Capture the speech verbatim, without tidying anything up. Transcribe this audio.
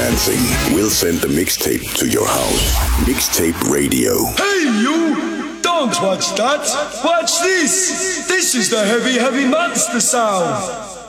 dancing, we'll send the mixtape to your house. Mixtape Radio. Hey you! Don't watch that! Watch this! This is the Heavy Heavy Monster sound!